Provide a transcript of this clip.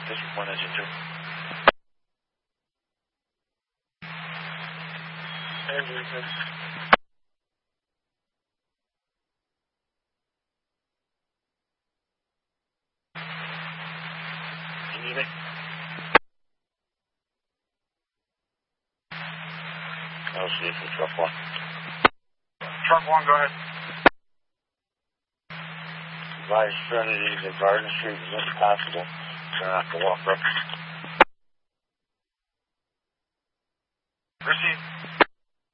District 1, engine 2. Engine 2. You need me? I'll see you from truck 1. Truck 1, go ahead. Advise Trinity to Garden Street is impossible. Turn off the walk up.